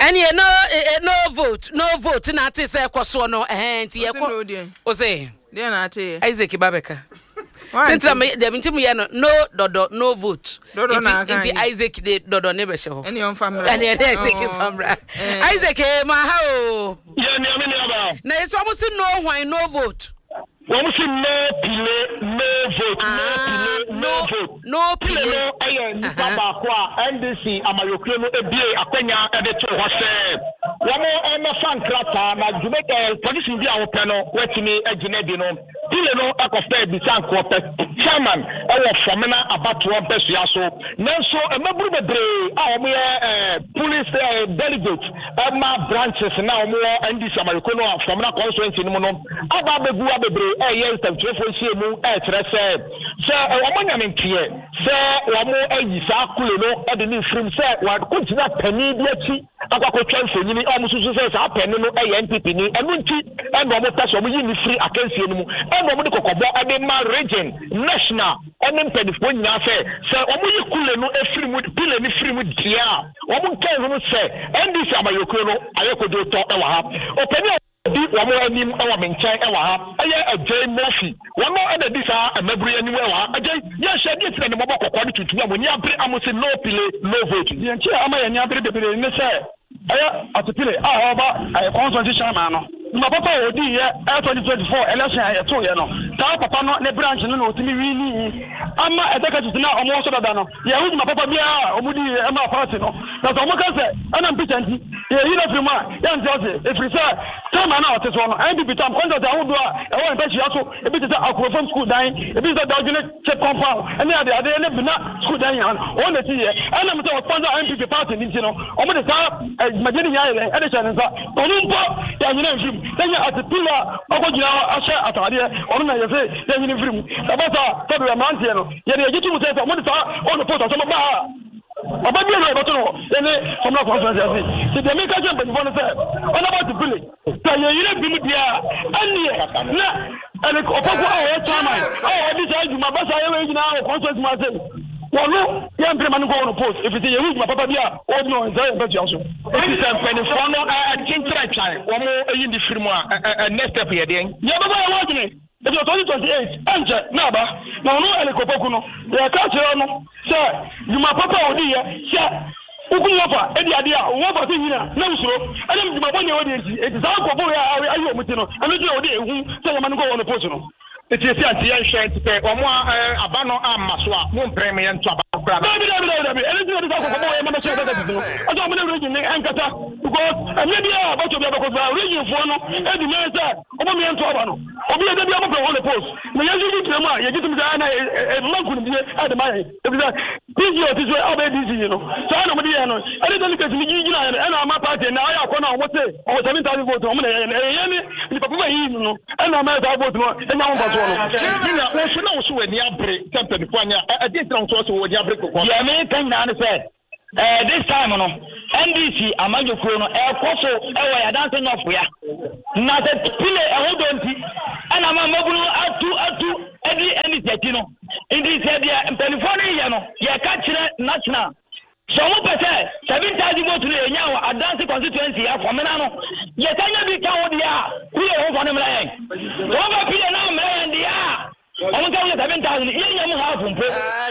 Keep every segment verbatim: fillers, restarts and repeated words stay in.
Any no no vote, no vote na ate say kwaso no eh nti ye ko. O say. Dey na ate. Isaac Babeka. Since me dem nti mu ye no no dodo no vote. Dodo na kan. Nti Isaac de dodo ne be she ho. Any on family. Any Isaac family. Isaac ma ha o. Yeah, me me aba. Na it's almost no why no vote. Wọ́n sì no pile no vote no pile no vote no pile no ẹyẹ nípa baako a N D C amayokuro no ebie akwanya ẹde to hɔ sɛ wɔn ɛmɛfa nkrataa na dwuma ɛ polisi bi a wɔpɛ no wɔtumi agyina di no pile no ɛkɔfɛ ebisa nkɔpɛ chairman ɛwɔ fɔmina abatoɔ mpɛsua so nanso ɛmɛburu bebree a wɔn yɛ ɛɛ police ɛɛ delegate ɛma branches na wɔn wɔ N D C amayokuro no a fɔmina constituency no mu no aba abegu abebree. Eh yes, the telephone see mu eh tre say say omo nyame ntie say omo ayi sa kule no e de ni frim say wa kuntina pani bi achi akwakwotwa mfonyini omo susu say sa pani no eh N P P ni enu nti e no omo pese omo yi ni free akansie no mu e no omo de kokobo e de ma region national omo mpedifo nyina say say omo yi kule no e free mu pile ni free mu dia omo kan no say N D C amayokro no ayekodo to e wa ha opani di wamo anim ewa menchen ewa ha eye Ajay Murphy wamo ena di sa emabru anim ewa ha Ajay ye hye di tene mo bokokọ di tutu amoni abre amosi no pile no vote ye nche ama ye nya abre bebere ne se eye atopile a oba ay consultation ma no ma papa odi ye twenty twenty-four election ay to ye no ta papa no ne branch no no otimi wi ni ama edeka tutu na omo so dada no ye hu ma papa bia omudi e ma party no na so mo ka se ana mpitanti ye yi na firma ya nti ose e free say time na ote so no N D P tam contract awodo a e won pesi aso e bi te akrofam school dan e bi te dawgene check compound ene ade ade ene bina school dan yan o na ti ye ana mo to sponsor N P P party ni ti no o mo de sa majeni nya ye e de chane nsa onu mpo ya nyina mfim tanya atipila ogojina ashe atade onu na ye se ya nyina mfim tabata tabe ya mantie no ye de yitu mo se mo de sa o no photo so mo ba Obabi ero eboto no ene formula conference asi ti de meka je mbani fone se ona ba tupile ta ye yire bi mu dia anie na ene opoko a ye chairman a odi sa juma ba sa ye we nyina o conference ma se wono ye mpre man ko wono post if ti ye wu papa bia o no nza ye betu aso if ti mpani fone no a kintra chai wo mo eyi ndi firmu a next step ye den ye baba ye wo gine If you're twenty twenty-eight, anje naba na onu elikopoku no ye ka kire no se juma papa odi ye se ukun yofa edi ade a wofa se nyina na usuro ene juma bone odi enti eti za ko bo ya ayi omuti no ene je odi ehu se ye man go wono post no eti esi anti ye hwe enti pe omo aba no amma so a mo mpre me ye nto aba kura ba bi da bi da bi ene je odi za ko bo ye man so da da no aso mo ne region ne enkata because ene bia ba to bia ba ko za region fo no edi me se omo me nto aba no obi e dey am on the post me yanzu bi trema ye gitu mi da na e manku ni bi ade ma ye e bi da pigi o tizo abe dc you know so na mo di ye no ade delegate ni gigi na e na ma party na aya ko na o te o seven thousand vote o mo na ye ye ni ni papa yi no e na ma ta vote no e nya mo ba so no na o so na o so wani abre campaign fo anya e dey tran so so wani abre ko ko ye me kan na ne say eh this time no N D C amajokuro no e koso e wa ya dance no for ya na se pile e ho donti ana ma mabunu atu atu edi eni teti no indi se dia telefone ye no ye ka kire national so mo pese seven thousand vote no ye nya wa adance constituency ya fomena no ye tanya bi ka wo dia ku ye ho fone mra ye wo ba pile na mra ye dia omo ka wo seven thousand ye nya mo ha fumpo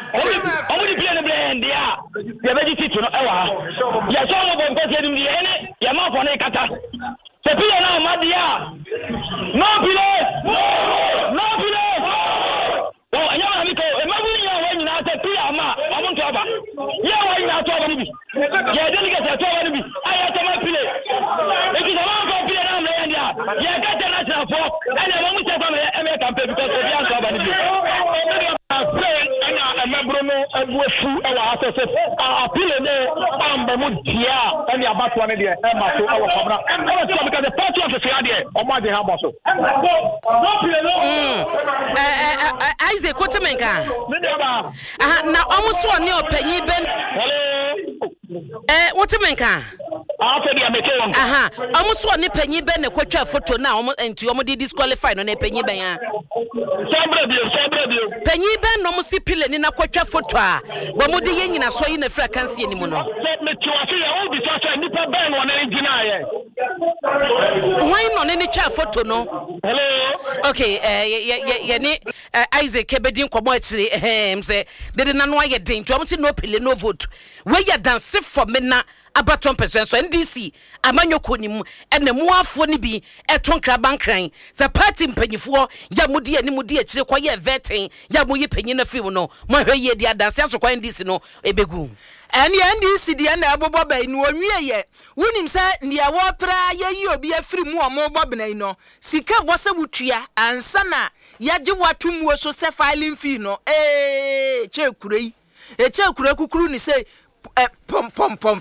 omo di pile ne bra ye dia ye be di titu no e wa ye so mo bo mpese dim dia ene ye ma fone kata se pile na ma dia no pile no pile o anya ma mi ko e ma bu ni ya wa nyina se pile ama omo nto aba ye wa nyina to aba ni bi ye delegate to aba ni bi aya to ma pile e ki sama ko pile na me ndia ye ka te na tra fo ene mo mu se fa me e me campaign because o bi an to aba ni bi ana emebro no ebuefu e wa asese a pile ne amba mu dia ene abato ne de e ma so e wa kobra e wa so because the party of theade o ma de ha boso no pile no eh Isaac Kotemenka aha na omuso oni opanyi ben eh Kotemenka after the ameke aha omuso oni panyi ben ne kwatwa photo na omo enti omo di disqualify no na panyi ben ya sabre bio sabre bio panyi ben no mo si pile ni na kwatwa photo a wo mo de ye nyina so yi na fra kanse ni mu no to say all the such a nipa ben one engineer. Why no any chair photo no? Hello. Okay, eh ye ye Isaac Kebedin komo etire ehem say they dey nanu aye den to am say no pele no vote. We ya dance for me na abaton percent so N D C amanyoko ni mu ene muafo ni bi eton kraban kran za party mpanyifo ya mudi ani mudi akire kwa ye vetin ya moyi panyi na film no mo hwe ye dia dance aso kwa N D C no ebegu ene N D C dia na abobo bai no onwie ye wonim se ndia wo pra ye yi obi afiri mu omo bobenai no sika bose wutua ansa na yaje watum so se filing fee no eh che kurei e che kure kukuru ni se pom pom pom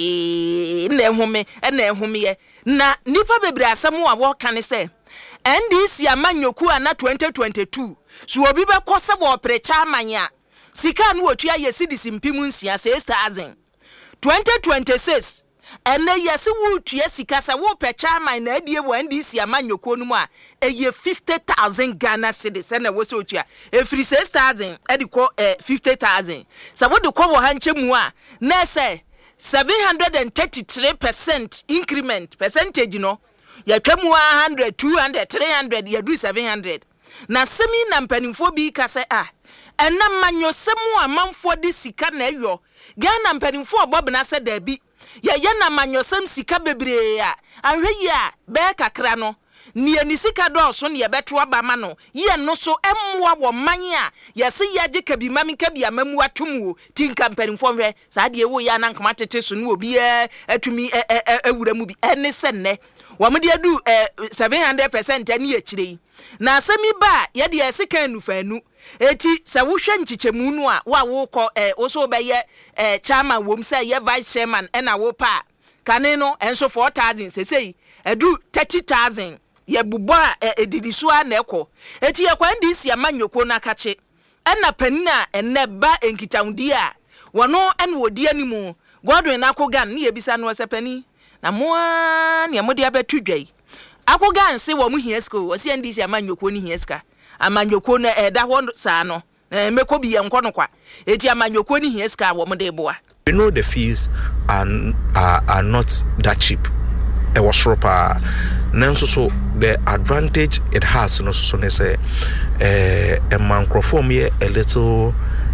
fe na ehome na ehome ye na nipa bebre asem a wo kan se N D C amanyoku ana twenty twenty-two so obi be kose bo precha amanya sika no otua ye sidisi mpimu nsia six thousand twenty twenty-six ene yesi wo tua sika sa wo pecha aman na adie bo N D C amanyoku no mu a eye fifty thousand Ghana cedis na wo se otua efiri six thousand e di ko fifty thousand sa wo de ko wo hanchemu a na se seven hundred thirty-three percent increment percentage no ya twemu one hundred two hundred three hundred ya do seven hundred na semi na mpanimfo bi ka se a ena manyosemu amanfo de sika na eyo Ghana mpanimfo obobna se da bi ya ya na manyosem sika bebre a ahwe ya be kakra no ni ani sika do so ne yebeto abama no ye no so emmoa wo man a yese yaje kabi mami kabi amamu atomu tinka mpanimfo hwe sa de ewo ya na nkama tete so no obi atumi awura mu bi ene se ne wamde adu seven hundred percent ani akire na asemi ba ye de esika nufanu eti se wo hwe nchichemu nu a wa wo kọ wo so be ye chairman wom se ye vice chairman e na wo pa kane no enso four thousand se sei edu thirty thousand ye bubo a edidiso a na ekọ eti ye kwa N D C amanyoko na kache ena panina enne ba enkitawudi a wono ene wodi animu Godwin akogan ne ye bisa no sepani na moa ne modi abetu dwai akogan se wo mu hiesko wo se N D C amanyoko ni hieska amanyoko na eda ho sa no meko bi yenko no kwa eti amanyoko ni hieska wo mu de boa. You know the fees are are, are not that cheap. It was proper. Nanso so the advantage it has no so ne say eh a microphone here a little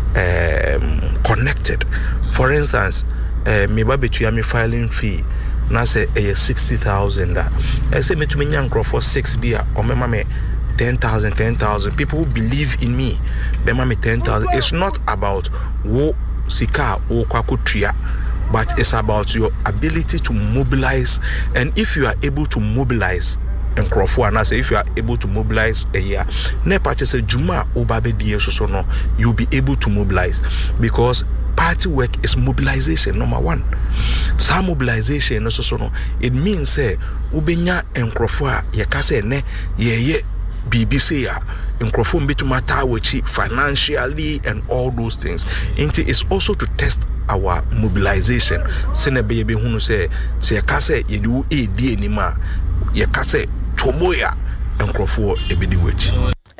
um, connected. For instance, eh me ba betua me filing fee na say eh sixty thousand that. I say me to me nyankro for six bia o me me ten thousand ten thousand people who believe in me be me ten thousand. It's not about wo sika wo kwakotria, but it's about your ability to mobilize. And if you are able to mobilize and crofo and I say if you are able to mobilize a year ne party say juma obabe die so no you'll be able to mobilize, because party work is mobilization number one. Some mobilization so so no it means say ubenya and crofo a ye ka say ne ye ye B B C ya nkrofo mbetumata wachi financially and all those things. It is also to test our mobilization. Sene be be hunu say se ka say ye du e di anima ye ka say choboya nkrofo ebedi wachi.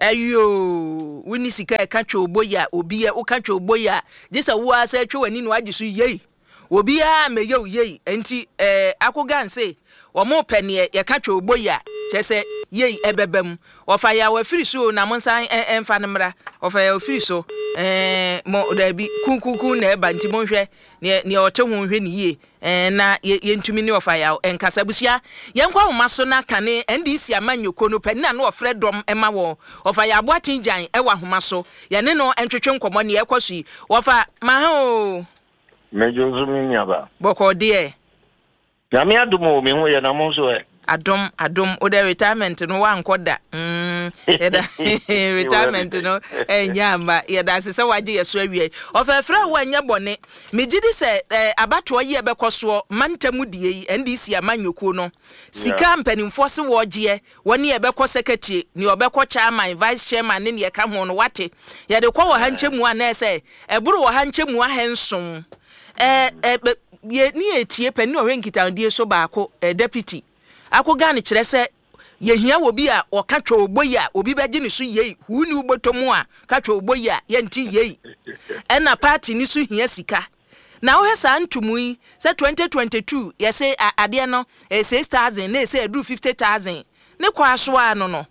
Ayo wini sika e ka choboya obi e o ka choboya jesa wo asa twa wani no agisu yei obi a me ye yei enti eh akogan say wo mo pene ye ka choboya chese yei ebebem ofa ya wa firi so na monsan emfa nemra ofa ya firi so eh mo da bi kukuku na eba nti monhwe ne ne ote ho hwe ne ye eh na ye ntumi ne ofa ya enkasa busia ye nkwa wo maso na kane N D C amanyoko no pani na no ofre dom ema wo ofa ya aboatin jan e wa homa so ye ne no entwetwe nkomo ne ekwaso yi ofa ma ha o mejo zumi nyaba boko de ya me adumo me ho ye na mo so e adom adom o de retirement no wa nkoda mm yeda retirement no enyamba yeda se waje yeso awie ofefra wo anya bone megidi se abato ye bekoso mantamu die yi N D C amanyoko no sika mpanimfo se wo je woni ye beko secretary ni obeko chairman vice chairman ne ye ka ho no wate yede ko wo hanchemu ana se eburu wo hanchemu ahenson eh ye ni etie pani o renkita die so baako deputy akoga ne kire se ye hia wo bi a o ka twa oboya obi beje ne so yei hu ni ubotomu a ka twa oboya ye nti yei ena party ni so hia sika na wo hesa ntumu yi say twenty twenty-two ye say ade no e six thousand na say do fifty thousand ne kwa so ano no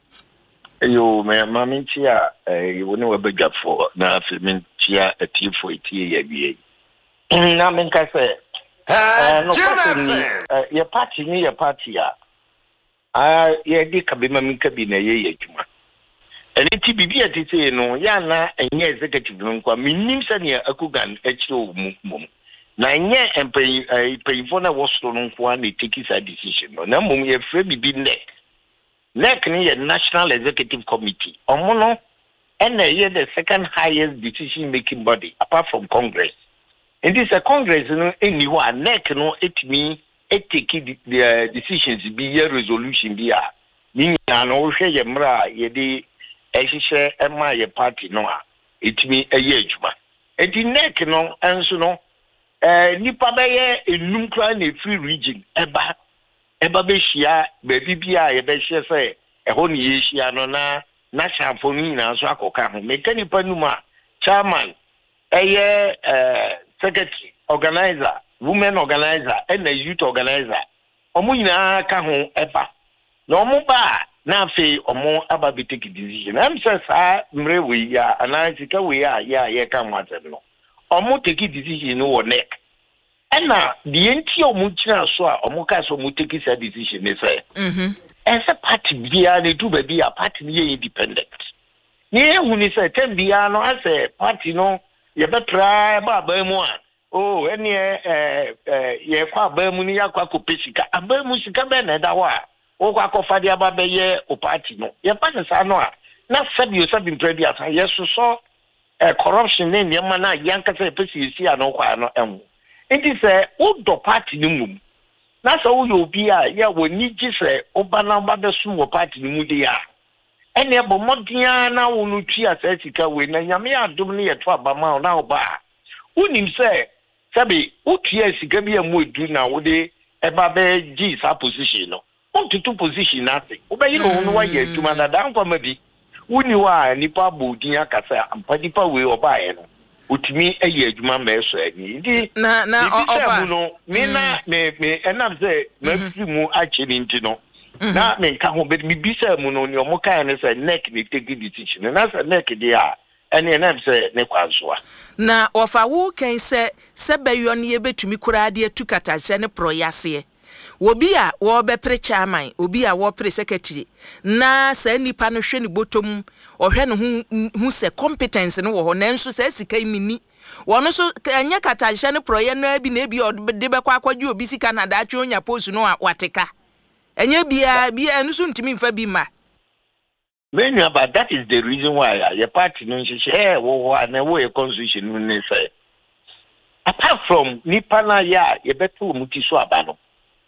yo me mami chia eh woni we badwafo na filmin chia atifo etie ya bie na men ka say eh no ko ye party ni ye party ya ah ye di kabima min kabi na ye ye adwuma eni ti bibi atete no ya na enye executive nkwa minim se ne akugan echi o mum na nye empe payfo na wosoro no nkwa na take that decision no na mum ye frɛ bibi nek nek ni ye National Executive Committee omo no ena ye the second highest decision making body apart from Congress. And this a Congress no eni wa nek no etimi etake the decisions be ye resolution be a ni na no hwɛ ye mra ye di ehihye ema ye party no a etimi eye adwuma edi nek no enso no eh nipa be ye enum kra na free region eba eba be hia be bibia ye be hye se eho ne ye hia no na na champo ni na so akoka ho mekani panuma chairman eye eh secretary organizer women organizer and the youth organizer omo nyina ka ho eba na omo ba na fe omo aba be take decision am say sa mre we ya anantika we ya ya ye ka matem no omo take decision no wo nek ena the enti omo kira so a omo ka so omo take sa decision ne say mhm esa party bia ne du ba bia party ne independent ni ehu ni say tem bia no ase party no ye betra ba ba mu a oh eni eh eh ye kwa ba mu ni yakwa ko pesika aba mu sika be na da wa o kwa ko fadi aba be ye o party no ye party sa no a na sabi o sabi mpredi asa ye so so eh corruption ne ne ma na yanka say pesi si ano kwa no em it is a o do party ni mu na so wo yo bi a ye woni gi se o ba na ba be su wo party ni mu de ya ene e bo modia na wo no tui asa sika we na nyame adom ne ye to aba ma na o ba unim se sabi o tui sika bi amu edu na wo de e ba be gi sa position no on to position na se o be yi no no wa ye aduma na dan kwa ma bi uni wa nipa bodin akasa ampadipa we o ba ye no utimi eye aduma ma eso ani ndi na na ofa no me na me me enam se ma fi mu achi ni nti no na me ka ho be bibisa mu no ni o mo kan ne se neck ni take decision na se neck dey a ene enam se ne kwanso a na ofa wo kan se se beyo ne ye betumi kura de atukata se ne proyase obi a wo be pre chairman obi a wo pre secretary na sa nipa no hwe ne botom ohwe ne hu hu se competence ne wo ho nanso sa sika mini wono so anya katashe ne proye na bi na bi de be kwa akwadwe obi sika na da atwe onya post no wateka anya bia bia enso ntimi mfa bi ma many about that is the reason why your party no share eh wo na wo e constitution no ne say apart from nipa na ya ye beto muti so aba no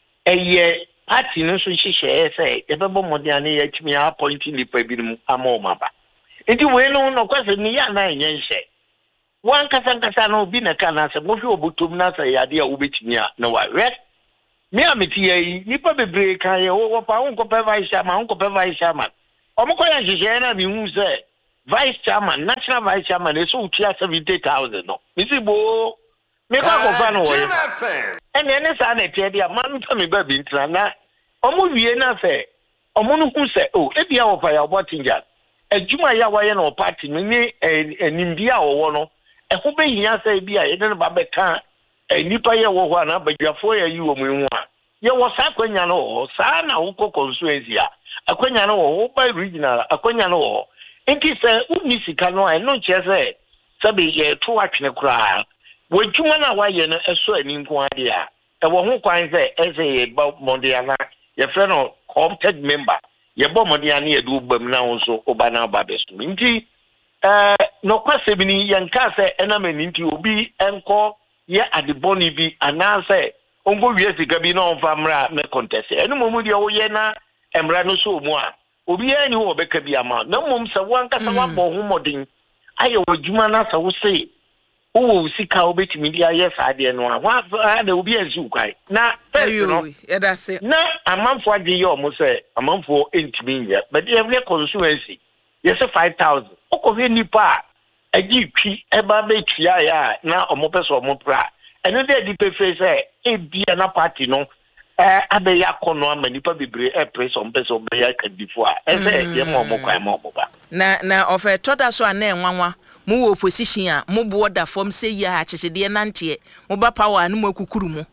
eye party no so hihye say e bebo modern ya timi appointing nipa bi mu amoma ba enti we no no kwase ni ya na enye nhye wan kasa kasa no bi na kana se mo fi obutum na say ya de a ubetimi a na wa re me ameti yi nipa bebre kan ye wo pa won ko pe vice chairman won ko pe vice chairman omo ko ya hihye na mi hu say vice chairman national vice chairman e so utia seventy thousand no mi si bo me kwa ko fa no wo ene ene sa na tie dia man to me ba bi ntra na omo wie na fe omo no hu se o e bia wo fa ya botinja adwuma ya wa ye na o party ni enimbia wo no e ho be hia se bia ye ne ba be ka nipa ye wo ho na badwafo ya yi wo mu hu a ye wo sa kwanya no sa na wo ko constituency a akwanya no wo ba regional akwanya no wo enti se uni sika no e no che se sabe ye to atwene kura wejuma na waye no eso ani nko ade a e wo ho kwan se ese ye ba mondiana ye frɛ no competent member ye bo mondiana ye du bam na wo so oba na ba beso nti eh no kwase bi ni ye nka se enamani nti obi enko ye adeboni bi anase ongo wie sika bi na onfa mra me contest enu momu de wo ye na emra no so mu a obi ye ni wo beka bi ama na mom se wo anka se wa bo ho modin aye wajuma na se wo se o sika obetimi dia yes ade no a wa na obi azu kwai na ayo e da se na amanfo ade ye o mo se amanfo entimi ye but every constituency yes five thousand o ko we nipa agi twi eba be tua ya na omo pese omo pra eno de di pefe say e bia na party no eh abeya kono amanipa bebre e press on pese obeya kadifo a e say ye mo mo kwan mo ba na na ofe toda so ana enwanwa mu wo opposition a mu bo da form say ya chechede nante mu ba power anu makukuru mu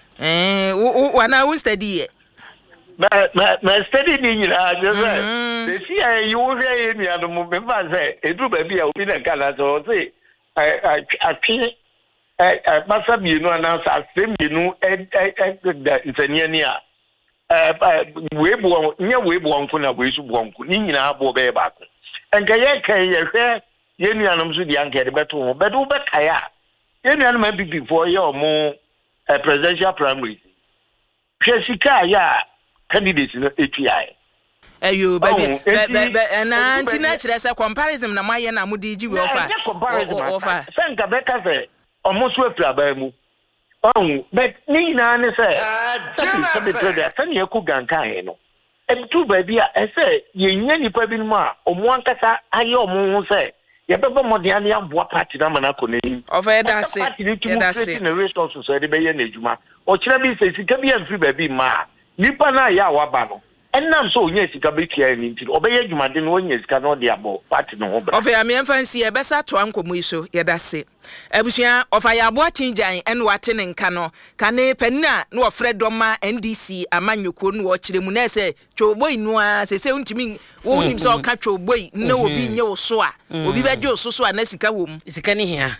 eh wana wo study ma ma ma study ni nyina je say the see I you hear me anu mo me ba say edu ba bia obi na kana so say I I I eh eh masa bienu announce asem bienu eh eh nsania ni a eh we bo nya we bo nko na we su bo nko ni nyina abo be ba ko enka ye kan ye hwe ye nuanom so di anka de beto ho bedo be kaya ye nuanom abibi for ye omo eh presidential primary hwe sika ya candidates no etua ayo baby na anti na kire se comparison na maye na mudi ji we offer offer senka be ka se almost we plaba mu oh but ni na ne say sabi trader sani yaku ganka he no e tu ba bia e say ye nya nipa bi mu a omo ankasa aye omo hu say ye bebe modian ya boa party na mana ko nei of e da se e da se na resources so de be ye na ejuma o kire bi say sika bi amfri ba bi ma nipa na ya wa ba no enam so onye sika betia ni nti obeye dwumade no onye sika no de abo party no ho bra of ya me fancy e besa to ankomu iso ye da se abusua of ya abo achinjan en wate ne nka no kane panina no ofre doma N D C amanyoko no wo kire mu na se twoboi no a se se untimi wo nim so ka twoboi na obi nye wo so a obi beje wo so so a na sika wo mu sika ni hia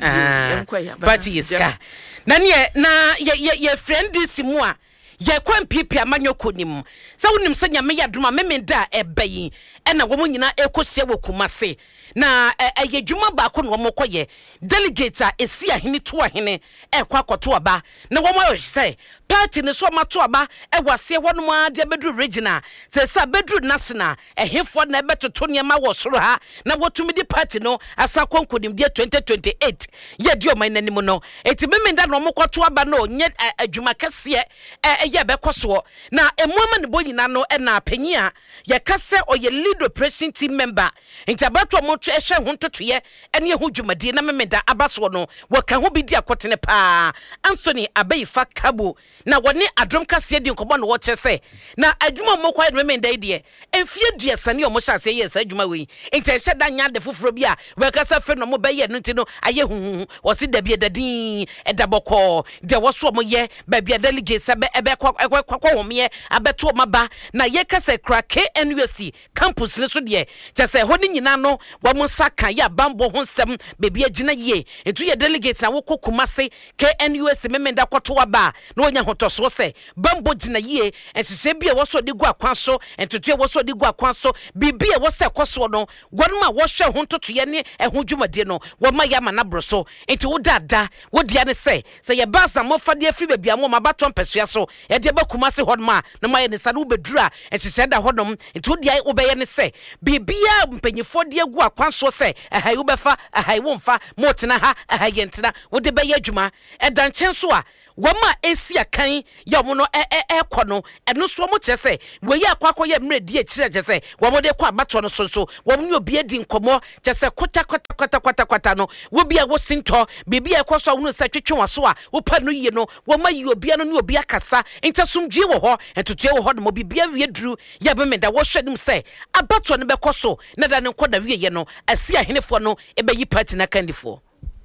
ah party sika na ne na ye ye friend this mu a ye kwan pipi amanyoko nim sa wonim se nyame yadoma memenda ebayi ena wo nyina ekosia wokumase na eye dwuma ba ko no mokoye delegate a esi ahene to ahene ekwa koto aba na wo mo se party ne so mato aba ewase wonom a de bedru regional se sa bedru national ehefo na ebetoto niema wo soro ha na wotumi di party no asa konkonim die twenty twenty-eight ye di o man nanim no eti memenda no mokoto aba no nye adwuma kase eye bekoso na emuama ne bonyina no na panyi a ye kase oye lead operation team member ntabato mo twa ehwe ho totoye ene ho dwumade na memeda abaso no waka ho bidi akotene pa Anthony Abeyifa Kabo na woni adrom kase di nkomo no wo kyese na adwuma mo kwa memeda ide emfie duasane o mo hyase ye sa adwuma we nta hye da nya de foforo bi a waka sa fe no mo be ye no nti no aye hu wo si da bi dadin edaboko de wo so mo ye ba bi delegate sa be ebe kwa kwa wo me abeto maba na ye kase kra K N U S T campus ne so de kyese ho ni nyina no wo mo saka ya bambo ho nsem bebi agina ye etu ye delegate na wo kokumase K N U S T memenda kwato aba na onya hotoso se bambo gina ye ensese bia wo so de gu akwan so entoto ye wo so de gu akwan so bibi e wo se kwaso no wonma wo hwe ho ntoto ye ne eho dwumade no wo ma ya mana broso enti wo dada wo dia ne se se ye bas na mo fa de afi bebia mo mabato mpesua so e de bakumase hodma na ma ye ne sa no bedura ensese da hodom enti wo dia wo be ye ne se bibia mpanyifo de gu akwan so se ehai wo befa ehai wo mfa mo tena ha ehai yentina wo de be ye adwuma e dan chen so a wama esia kan ya mo no e e kɔ no eno so mo kyese we ya kwakɔ ya mredi e kyerɛ kyese wo mo de kɔ abato no so so wo mo obi edi nkɔmɔ kyese kota kota kota kota kota no wo bia wo sinto bibia e kɔ so wo no sa twetwe waso a wo pa no yie no wo ma yi obi no ne obi akasa ntasomdwe wo hɔ entotue wo hɔ no mo bibia wie duru ya be meda wo hwedum sɛ abato no be kɔ so na da ne nkɔ da wie ye no asi ahenefo no e be yi party na kandifo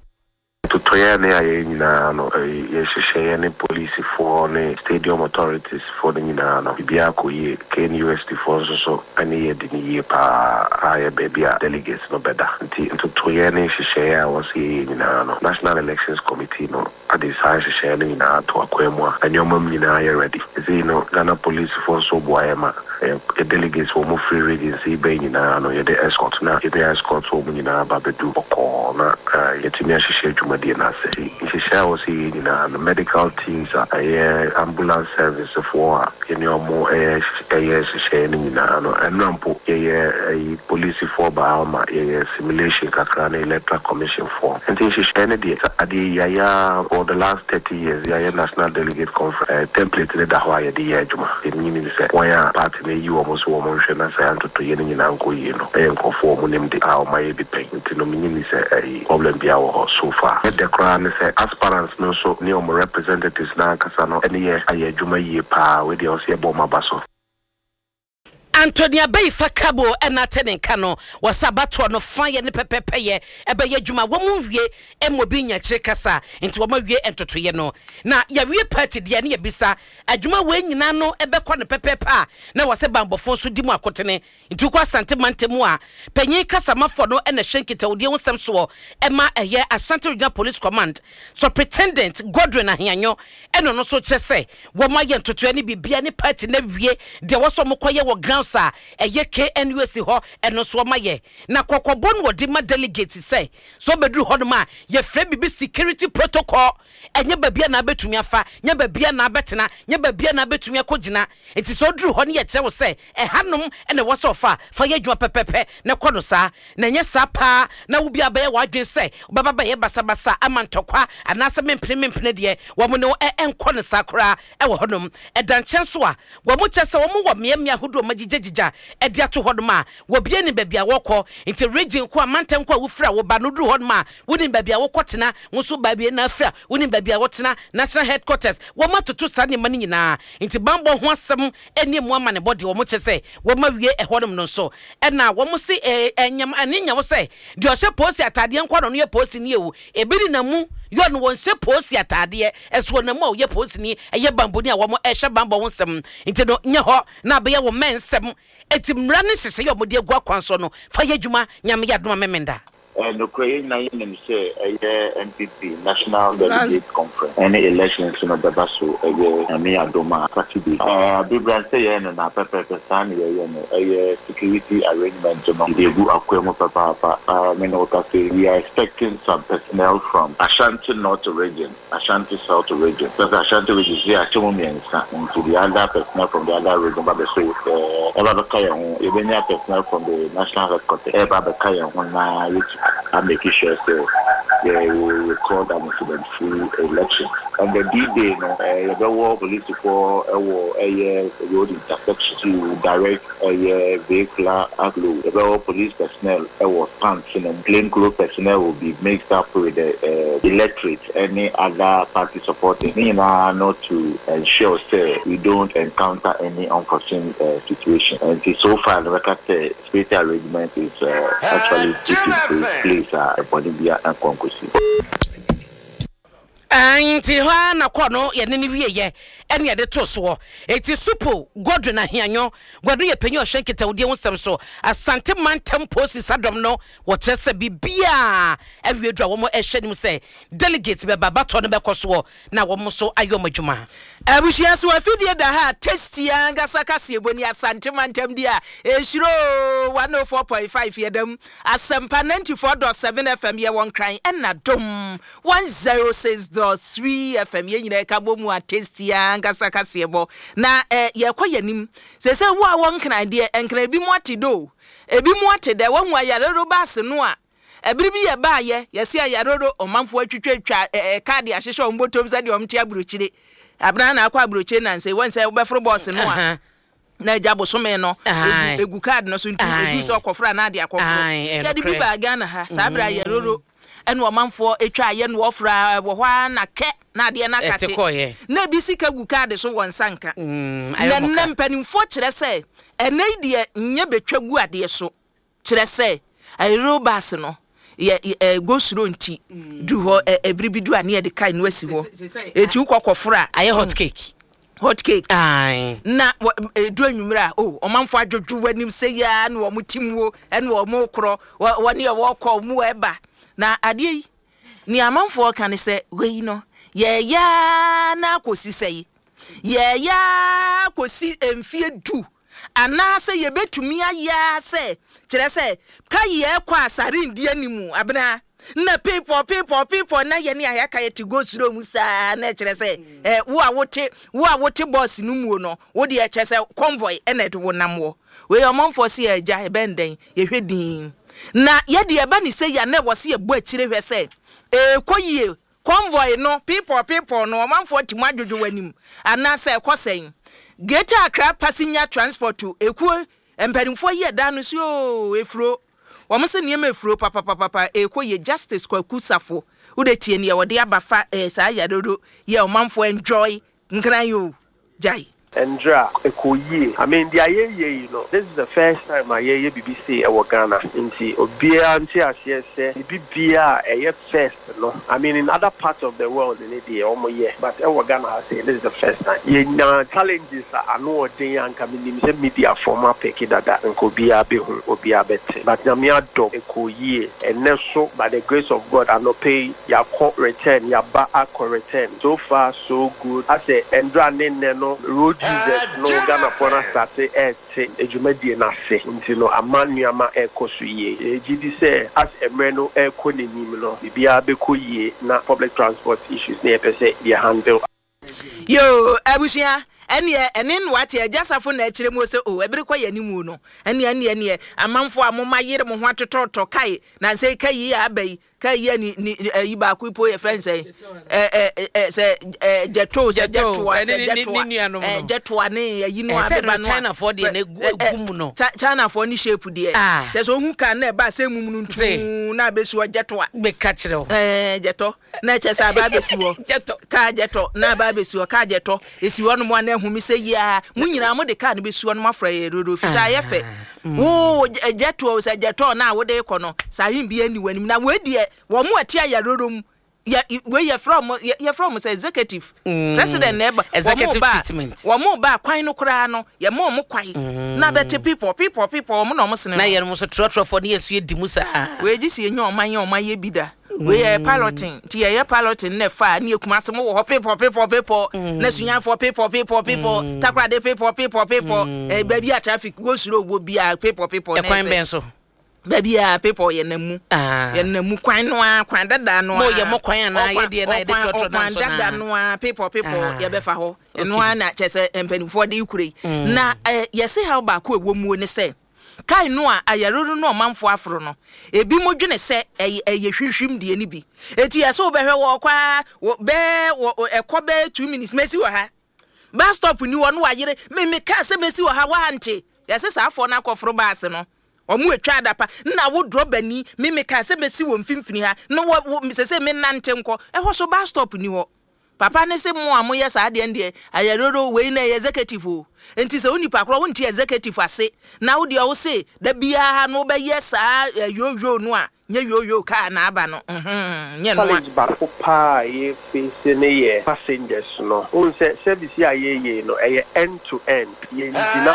tutoya ne aye nyina no ye hwehwɛ ne police for ne stadium authorities for the nyina no bibia ko ye K N U S T for so so ani ye de ni ye pa aye bebia delegates no beda nti tutoya ne hwehwɛ a wɔse ye nyina no National Elections Committee no ade sai hwehwɛ ne nyina to akwemu a anyomam nyina ye ready ze no Ghana police for so boyema e delegates for mo free regency be nyina no ye de escort na ye de escort for mo nyina ba bedu boko na ye timi ahwehwɛ dwuma de na se she share was in the medical teams uh ambulance service for you know more eh eh sharing na no enampo eh police for ba ma eh simulation kakra na electoral commission for and she share the adi yaya for the last thirty years yaya national delegate conference template le da hwa ye de yajuma it meaning say why party na yi wo mo so wo mo hwe na sa antoto ye ni na nko yi no e nkofo mo nim de a o maye bi pen nti no minyi say eh problem bia wo so far the crown say aspirants no so ni o representatives na kasa no ene ye aye adwuma yi pa we de o se bo mabaso Antonia Bay Fakabo and Naten Cano was Sabato no fire ni pepepe ebe ye juma womu wie emobinya chekasa into womu wie entoto ye no na ya wie party dia ne bisa adwuma we nyina no ebe kwa ne pepepa na wase bambofo so di mu akotene into kwa Asante Mantemu a panyin kasa mafo no ene hwenkita odie wonsem so ema eye Asante Regional Police Command so pretendent Godwin Ahianyo eno no so chese wo ma ye entoto ne bibia ne party na wie de wo so mokoye wo ground sa eye K N U S ho eno so maye na kokobon wo di ma delegate say so bedru ho no ma ye frɛ bibi security protocol enye babia na betumi afa nye babia na betena nye babia na betumi akogina enti so dru ho ne ye kye wo say e hanom ene wo so fa fa ye dwuma pepepe na kono sa na nye sa pa na wo bia ba ye wadwen say baba ba ye basa basa amantokwa anase mempene mempene de wo mo ne e enkono sa kora e wo honom e dankyen so a wo mo kyese wo mo wo miamia hodo magije jija edi ato hodoma wo bie ni babia wokọ inte region ko amantam ko awufra wo ba no dru hodoma woni babia wokọ tena wo so babia na afra woni babia wotena national headquarters wo matoto sa ne mani nyina inte bambo ho asem eni mo ama ne body wo mo kyese wo ma wie e hodom no so e na wo mo se enyam anenya wo se de o hye posi atade enko no ye posi ni ewu ebiri na mu yon won se posi atade eso na mu ye posi ni eye bambo ni a wo mo e hye bambo wo nsem inte no nya ho na be ye wo mensem eti mra ne sese yo mode agua kwanso no fa ye dwuma nyame ya dwuma memenda no kray na yin nem say eh N P P National Delegate Conference any elections no beba so eh me adoma Saturday eh bibran say eh na pepe san ye no eh security arrangement no dey go akwemo papa papa me no ta say we are expecting some personnel from Ashanti North region Ashanti South region because Ashanti region is here to me and to the other personnel from the other region but they say eh eba ka yan even personnel from the national headquarters eba ka yan na I'm making sure so they will record an incident-free election. And the D-Day, no, uh, the war police for a war, a road intersection to direct a vehicular outlook. The war police personnel, a war pants, and plainclothes personnel will be mixed up with the uh, electorate, any other party supporting. You know, not to ensure say we don't encounter any unforeseen uh, situation. And so far, the record say security arrangement is uh, actually taking place at uh, Bolivia and Congo. Anti ha na kono ye ne wie ye ene ye de to so eti supo Godwin Ahianyo gwadu ye panyi ohwenkita wodi wonsem so Asante Mantam Posi sadom no wo kyese bibia awiedu a wo mo ehwe nim se delegate be baba to no be koso na wo mo so ayo madwuma abushia so afidie da ha testia ngasa kase eboni Asante Mantam dia ehiro one oh four point five yedam Asempa ninety-four point seven F M ye won kran ena dom one oh six point three F M ye nyina ka bomu a testia ngasa kase ebo na eh ye kwayanim se se wo a won kran de enkran bi mu ate do ebi mu ate de wo hu ayarero baase no a ebiri bi ye ba ye ye se ayarero omanfo atwitwatwa eh card ahyehyɛ ombotom sa de omti abrochire abran na akwa abrochire na nse won se wo befro boss no a na jabo some no egu card no so ntu edu so akofra na de akofra ya de bi ba Ghana ha sa abra ayarero ene omanfo etwa ye no ofra wo hwa na ke na de na kate na bi sika gu card so won sanka na nampanimfo kire se ene de nye betwa gu ade so kire se ayro bas no ye go suro nti du ho ebribidu ane ye de kai no asi ho eti ukokofra aye hot cake hot cake ai na edu anwumra oh omanfo adwodwo wanim se ya na wo mutimwo ene wo mo kro woni ye wo kọ mu eba na ade yi ni amanfo kan se wei no ye ya na kosi sei ye ya kosi emfie du ana se ye betumi aya se kire se ka ye kwa asare ndi animu abena na people people people na ye ni ayaka ye ti go suro mu sa na kire se eh wo a wote wo a wote boss nu mu no wo de kire se convoy ene do namwo we omanfo se ye ja e benden ye hwedin na ye de eba ni se ya na wo se ye bo akire hwe se e koyie convoy no people people no man for timadwojo wanim anase ekosen Greater Accra passenger transport to Eko emperimfo ye da no so efro wo mse ne efro papa papa papa Eko ye justice kwaku safo wo de tie ne ye wo de abafa eh sa ya dodo ye omanfo enjoy nkran yo jai Endra Ekoye. I mean, the aye ye, you know, this is the first time I hear B B C ever Ghana. Inti Obia anti as say B B A a first, no. I mean, in other parts of the world, in the almost year, but ever Ghana I say this is the first time. Ye na challenges are no day and coming in media former peki that and Kobia be Obia bete. But Namia do Ekoye and neso by the grace of God, I no pay your court return, your back return. So far, so good. I say Endra Neno road. Jesus no Ghana for us start eh ejumadi na se nti no amanuama ekoso ye ejidi say as emreno eko nenim no bibia bekoyie na public transport issues na pese dey handle yo abusia ene ene no ate agasafo na akire mo se o ebere kwa yanimu no ene ene ene amanfo amoma yire mo ho atototo kai na se kai abai kai ni yi ba ku ipo ye friends eh eh eh se jeto se jeto se jeto eh jeto ne yi no abeba no China for de na gum no China for ni shape de te so hu kan na ba se mum no ntu na besu jeto be ka kire o eh jeto na che sa ba besi wo jeto ka jeto na ba besi wo ka jeto esi wo no mo na hu mi se ya munyina mo de ka na besu wo no mafra ye rodo fisa ye fe wo jeto se jeto na wo de ko no sa him bi ani wanim na we de wo mo atia ya rorom ya we ya from ya from say executive mm. president neba executive treatment wo mo ba kwan no kura no ya mo mo kwan na bete people people people mo no mo sene na ye mo so trotro for ne yesu edi musa we ji si enyo oman ye oman ye bida we ya piloting ti ya piloting ne fa ne ekuma se mo wo people people people na sunya for people people people takra de people people people eh baby a traffic go slow go bia people people ne kwan ben so baby a people ye namu ye namu kwan no a kwan dada no a mo ye mo kwan na ye de na ye de trotro na so na dada no a people people ye be fa ho eno a na chese empanifo de ikure na ye se how ba ko ewomuo ne se kai no a ayaruru no manfo afro no ebi mo dwene se eye hwehwim de ani bi eti ye se obehwe wo kwa be ekobe two minutes mesi wo ha bus stop ni wo no ayere me me ka se mesi wo ha wa ante ye se sa afo na akofro baase no omu etwa adapa na wo drobani me me ka se mesi wo mfimfini ha no wo me se me nante nko e ho so bus stop ni ho papa ne se mo amoye sa ade ande ayaroro we na executive o enti se oni pakro wonti executive ase na wo de wo se da bia no be yesa yoyo no a nye yoyo ka na aba no mhm nye no challenge ba ko pa ye face ne ye passengers no on se service ya ye ye no e end to end ye dina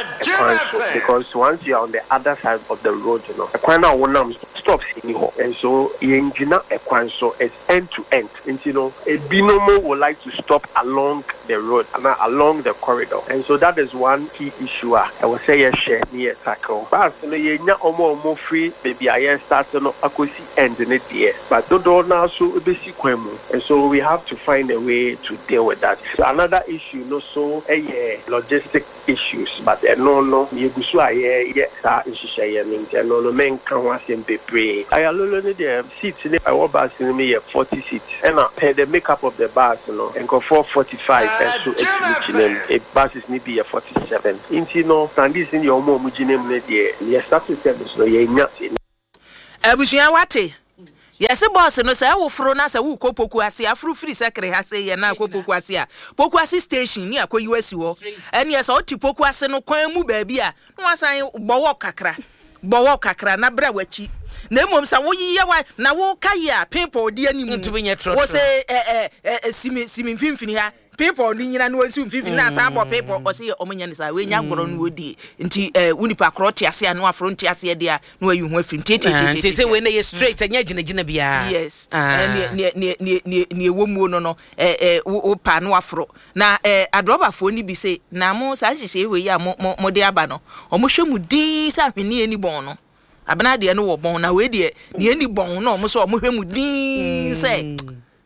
because once you are on the other side of the road you know kwan na wonam stop ni ho and so ye dina e kwan so it's end to end and you know a binomo would like to stop along the road and along the corridor and so that is one key issue I will say yes share near tackle but no ye nya omo omo free baby I start no see end in it there but don't now so basic kwemu and so we have to find a way to deal with that. So another issue no so a uh, logistic issues but uh, no no you go so aye yeah sa nhihye me no no men kan wasem bebre I alolo ne the seats in our bus in me forty seats and uh, the makeup of the bus you know and go for forty-five and so it's them a bus is maybe a forty-seven into no stand this in your mom mujinem ne there yes start to service no ye nya abusuan wate yesi boss no say wo fro na say wo kopoku ase afro free secretary ha say ye na kopoku ase a poku ase station ni akwa U S wo ene yes o ti poku ase no kwan mu ba bi a no asan bowo kakra bowo kakra na bra wachi na mom sa wo yiye wa na wo kaye a people di animu wo say eh eh simi simi mfimfini ha people ni nyina no wansi mfimfini na sa abo people o say o menya ni sa we nya goro no odi nti unipa kroti ase a no afronti ase de a no ayu ho afim tete tete nti say we na ye straight anya gina gina bia yes ne ne ne ne ne womuo no no eh eh wo pa no afro na eh adroba fo ni bi say na mo sa hihye we ya mo mo de aba no o mo hwemu di sa hwene ani bon no abana de no wo bon na we de ne ani bon no mo so o mo hwemu di say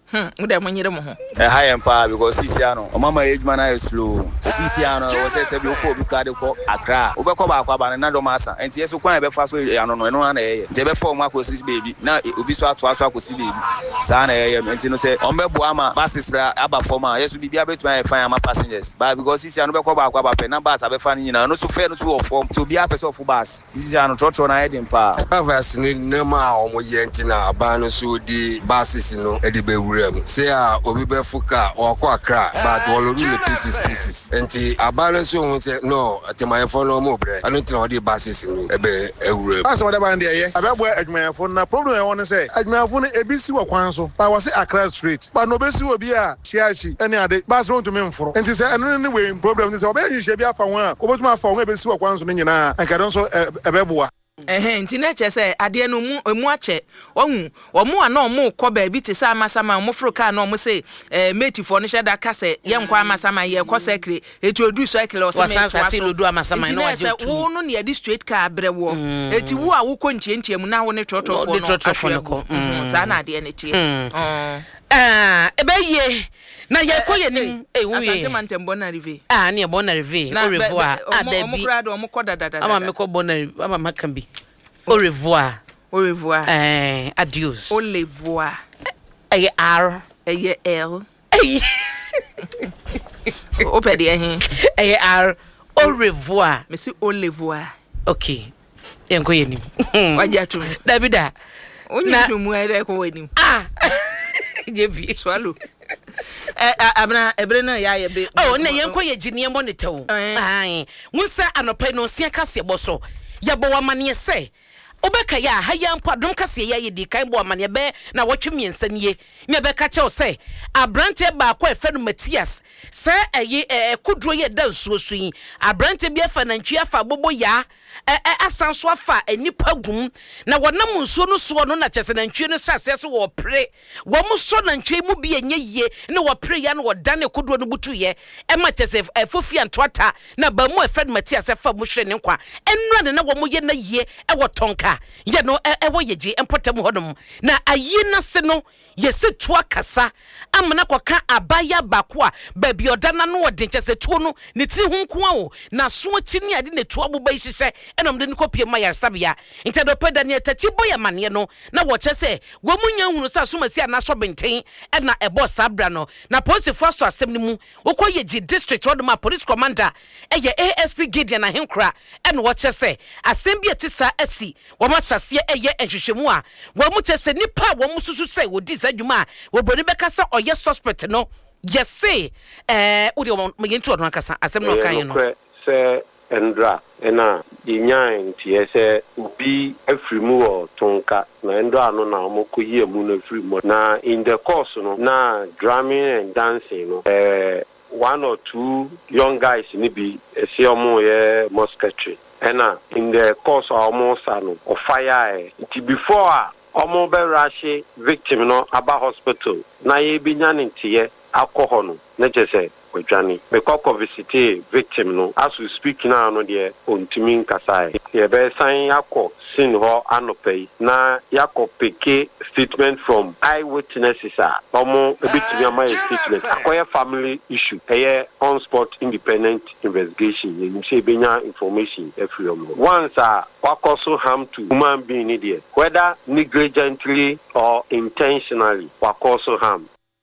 Hmm, uda monyere mo ho. Eh high empower because sisi ano. O mama age man is slow. So sisi ano we say say be ofo bi kra de ko Accra. Wo be ko ba kwa ba na do masa. Enti yeso kwan be fa so ano no eno na ye. Enti be fa mo akosi baby. Na obi so ato aso akosi baby. Sa na ye enti no say on be bo ama buses ra aba forma. Yeso bibia betuma e fan ama passengers. But because sisi ano be ko ba kwa ba pe na bus abe fa ni na no so fair no so form. So bia person of bus. Sisi ano trotro na heading pa. Avas ni nema omo ye enti na aba no so di buses no e di be wura. Say ah obi be fuka or kwa Accra but all of the pieces pieces enti abana so say no atemayefo no mo bre I don't think the buses no e be ewure pass what about there ye abebo adwumayefo na problem e won say adwumayefo no ebisi wa kwan so pa was Accra street but no besi obi a chiachi any ade bus no to me mforo enti say eno ne we problem ni say obi hye bia fa won a obotuma fa won ebesi wa kwan so ne nyina anka don so ebebo Eh nti na che say ade no mu emu ache ohu omo a na omo kọ ba bi te say amasama omo fro ka na omo say eh metifo no sheda ka say ye nkwa amasama ye kọ sekre eti odu sekre o say me so ati lodu amasama na waje tu wo no ne di straight ka abre wo eti wo a wo kọ ntientie mu na wo ne trotofo no ahwe sa na ade ne tie ah ebe ye na ye koye nim eh wo ye asante mantembo na rive ah ne bo na rive au revoir adabi omo kra do omo koda dada ama me ko bo na ama maka bi au revoir au revoir eh adios au revoir eh r eh l eh o pedi eh eh r au revoir merci au revoir okay en koye nim wajatu dabida onyi tumu ere ko wenim ah jebi swallow eh abna ebre na ya ye be oh na yenko ye gine mo ne tew ai wonsa anopai no sia kase bo so ya bo wa mane se obeka ya ha ya mpa dom kase ya ye di kai bo mane be na wotwe miensa nie ne be ka chew se abrante ba kwa efe no Matias se eye kudro ye da nsuo suyi abrante bi efa na ntwi afa bobo ya eh asanso afa enipa gum na wonam nsuo no so no na chese na ntwi no sase so wo pre wo mu so na ntwi mu bi enye ye ne wo pre ya no wo dane kudro no butu ye e ma chese efofia ntwata na ba mu efe Matias afa mu hwe ne nkwa enura ne na wo mu ye na ye e wo tonka ye no e wo yeji empotem hodom na ayi na se no yesi tuwa kasa amana kwaka abaya bakwa baby odana no odin chese tuo no ne ti hu nko a na so chi ne ade ne tuwa boba ihihye enom de ne kopie ma yarsabia intedo peda ne tachi boya mane no na wo chese wo munya hunu sa so masi ana so benten e na ebo sabra no na police force asem ne mu wokoye gi district odoma police commander eye A S P Gideon Ahenkra e no wo chese asem bi etisa asi wo ma chase eye enhwehwemu a wo mu chese nipa wo mu susu se wo di adwuma wo boni bekasa oye suspect no yesi eh odi mo yentu odon kasa asem no kan no se endra ena inyan tie se obi afrimu o tonka na endra no na mo koyi emu na afrimu na in the course no na drumming and dancing no eh one or two young guys ni bi ese omo ye musketry ena in the course almost ano of fire it before omo be rashi victim no aba hospital na ye binya ntiye alcohol no na chese odwane because of visit victim no as we speak now no de ontimi nkasai ye be san yakọ sin ho anopai na yakọ peke statement from eyewitnesses a omo ebitimi ama statement akoye family issue eye on spot independent investigation you say benya information every omo once a wakoso harm to human being there whether negligently or intentionally wakoso harm.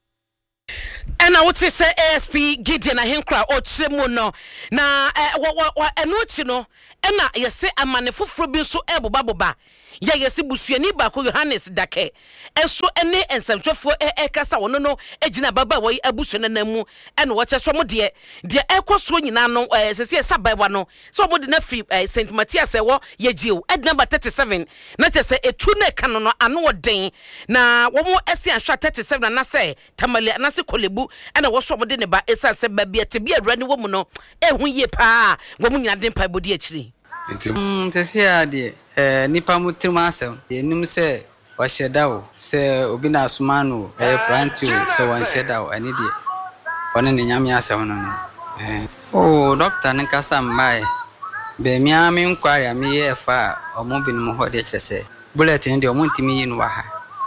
And I would say A S P Gideon Ahenkra o tsemu no na wa eno chi no na yesi amane foforo bi so eboba boba ya yesi busuani ba ko Johannes Dake eso ene ensamtwefo e kasa wono no egina baba wo abusu na namu ene wo che so mo de de ekoso nyina no sese sabawa no so mo de na fi Saint Matthias e wo yegiu ed number thirty-seven na che se etu na ka no no ano woden na wo mo esi ahwa thirty-seven na se tamale na se kolebu ene wo so mo de ne ba esa se ba bia te bia awura ne wo mu no ehun ye pa wo mu nyina de pa bodi akiri mm sese ade eh nipa mutim asem yenim se wa shedawo se obi na asumano eh prantu se wan shedawo ani de one ne nyame asem no no eh oh doctor nka sambai be mi ami nkwari ami ye fa omo binim ho de chese bulletin de omo ntimi yi no wa ha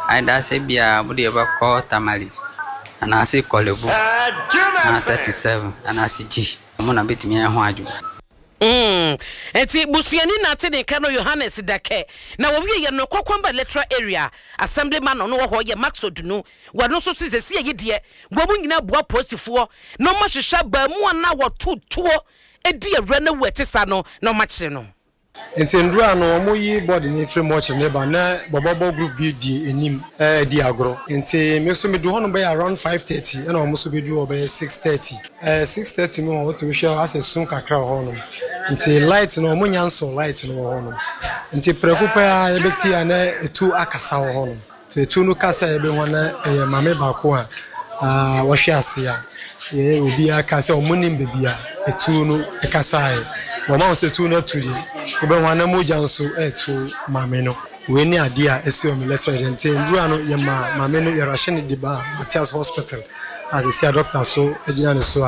Aida say bia body eba call Tamales. And I say Kolebu. Na thirty-seven and I say G. I'm gonna beat me a hwaju. Mm. Enti busuani na te ne kano Johannes Dake. Na wo wie ye no Kwakwamba electoral area assemblyman no wo ho ye Max Odunu. Wo no so se se ye de wo mu nyina boa posifo no ma hwehwa ba mu na wo tutuo edi awra na wetesa no no ma kire no. Enti ndura no mo yi board ni free much ne ba na bobobo group bi di enim eh di agro. Enti me so me do hono be around five thirty and o mo so be do obe six thirty. Eh six thirty me won to hwe as sun kakra hono. Nti light no mo nyanso light no hono. Nti prekupa ya yebeti ana etu akasa hono. Nti etu no kasa yebe hona eh mame ba ko a ah wo hwe ase a ye obi aka se o munim bebia etu no ekasa e mama se tu na turi obe wana moja nso etu mame no we ni ade a esi o military dente ndura no ye ma mame no ye Rashid Diba Matthias Hospital as a sia doctor so ejina ne so a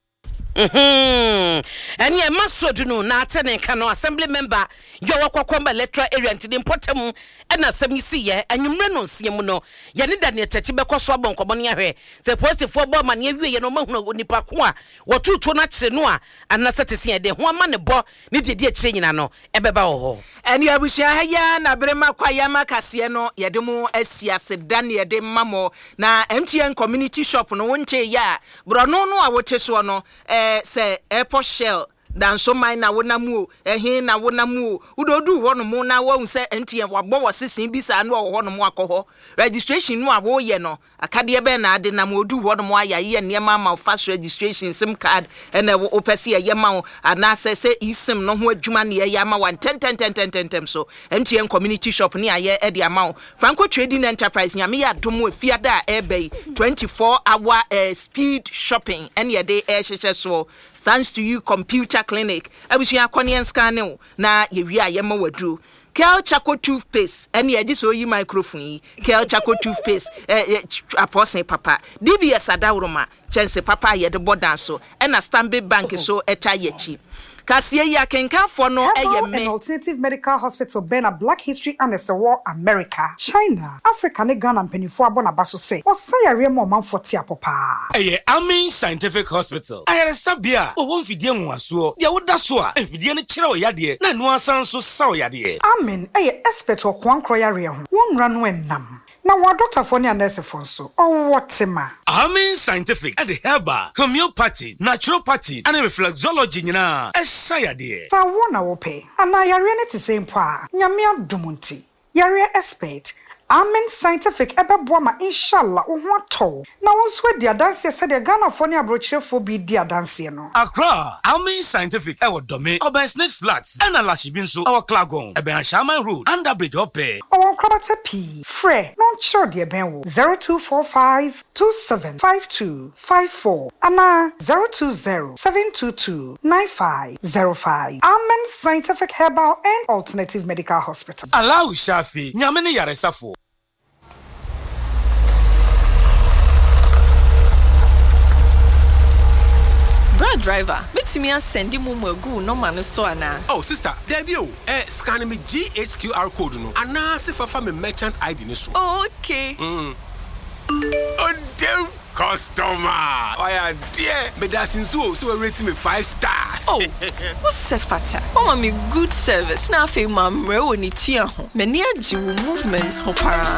mhm and ye masodunu na atene ka no assembly member yo Kwakwamba electoral area nti importem and asem yi si ye anwumre no nsie mu no ye ne da ne tachi be kwaso abonkobo ne ahwe se posifo bo ma ne awie ye no mahunu onipa ko a wotutu na kire no a anasa tese ye de ho ama ne bo ne de de kire nyina no ebeba wo ho eni abushia haya na brema kwaya makase no ye de mu asiase dan ye de mamo na M T N community shop no wonche ya bro no no a wote so no eh se airport shell dan so mai na wonamu ehin na wonamu udodu wono mu na wo se entie wabo wo sesen bisa na wo hono mu akoho registration no a wo ye no akade be na ade na modu wono mu aya ye niema ma fast registration sim card ene wo opese ye ma ana se se isim no ho adwuma ne ye ma one ten ten ten ten ten so M T N community shop ni aye e de ama Franco Trading Enterprise nyame ya domo efiada e be twenty-four hour uh, speed shopping ene ye de e hyehyɛ so thanks to you computer clinic abusia akonian scanning na ye wi ayema wadru Kel Chaco toothpaste ene ye so yi microphone Kel Chaco toothpaste eh aposen papa D B S adawroma chense papa ye de bodan so ena Stanbic Bank so eta yechi Kasie ya kenkanfo no eye me Alternative Medical Hospital Bena Black History and the War America China Africa ne Ghana mpanifo abona baso se osayare mo manfo ti apopa eye Amin Scientific Hospital ayere sabia o won fidie nwaso de woda so a fidie ne kire o yade na no asan so sa o yade Amin eye expert o kwankro yare ho wonra no enam na wa doctor for ne nurse for so o wotema Amin Scientific at the herbal homeopathy naturopathy and reflexology nyina sayade sa wona wo pe ana yare ne te sempo a nyame adumunti yare expert Amen Scientific ebeboa ma inshallah wo ho ato na wo so di adanse se de Ghana fo ne abrochirefo bi di adanse no Accra Amen Scientific e wo dome Obersnet Flats and Alashi bin so our Klagon e be Shaman Road under bridge ope o krabata p frɛ no nchiro de ben wo zero two four five two seven five two five four ana zero two zero seven two two nine five zero five Amen Scientific Herbal and Alternative Medical Hospital Allow Shafi nyame ne yaresafo driver, meet me and send him mugu no man so ana. Oh sister, there be eh scan me G H Q R code no. Ana se fa me merchant I D ni so. Oh, okay. Mm. Oh damn customer. Oh yeah, dear. Me da sinso so we rate me five star. Oh. What's fata? Oh me good service. Na fe mamre woni tua ho. Me ni agi wo movements ho para.